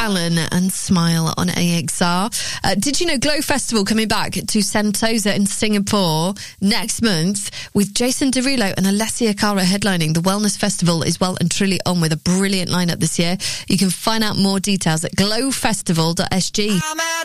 Allen and Smile on AXR. Did you know Glow Festival coming back to Sentosa in Singapore next month with Jason Derulo and Alessia Cara headlining? The Wellness Festival is well and truly on with a brilliant lineup this year. You can find out more details at glowfestival.sg.